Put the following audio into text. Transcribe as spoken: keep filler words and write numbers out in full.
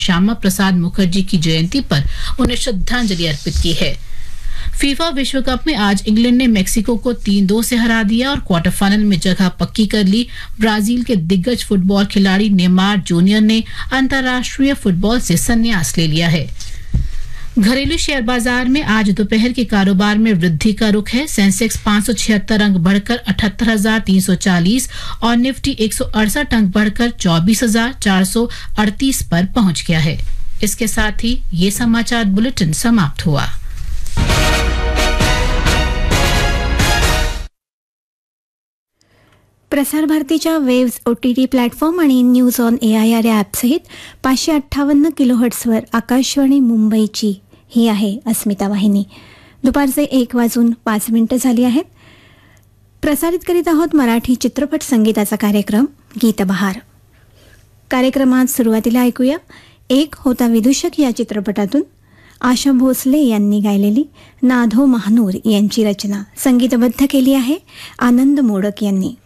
श्यामा प्रसाद मुखर्जी की जयंती पर उन्हें श्रद्धांजलि अर्पित की है। फीफा विश्व कप में आज इंग्लैंड ने मेक्सिको को तीन दो से हरा दिया और क्वार्टर फाइनल में जगह पक्की कर ली। ब्राजील के दिग्गज फुटबॉल खिलाड़ी नेमार जूनियर ने अंतर्राष्ट्रीय फुटबॉल से संन्यास ले लिया है। घरेलू शेयर बाजार में आज दोपहर के कारोबार में वृद्धि का रुख है। सेंसेक्स पाँच सौ छिहत्तर अंक बढ़कर अठहत्तर हजार तीन सौ चालीस और निफ्टी एक सौ अड़सठ अंक बढ़कर चौबीस हजार चार सौ अड़तीस पर पहुंच गया है। इसके साथ ही ये समाचार बुलेटिन समाप्त हुआ। प्रसार भारतीच्या waves O T T platform आणि news on A I R या ॲपसहित पाचशे अठ्ठावन्न किलोहर्ट्सवर आकाशवाणी मुंबईची ही आहे अस्मिता वाहिनी। दुपारचे एक वाजून पाच मिनिटं झाली आहेत। प्रसारित करीत आहोत मराठी चित्रपट संगीताचा कार्यक्रम गीतबहार। कार्यक्रमात सुरुवातीला ऐकूया एक होता विदूषक या चित्रपटातून आशा भोसले यांनी गायलेली नाधो महानूर यांची रचना, संगीतबद्ध केली आहे आनंद मोडक यांनी।